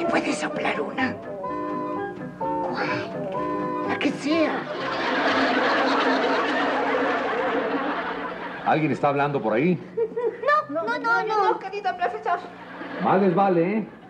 ¿Me puedes soplar una? ¿Cuál? La que sea. ¿Alguien está hablando por ahí? No, querido profesor. Más les vale, ¿eh?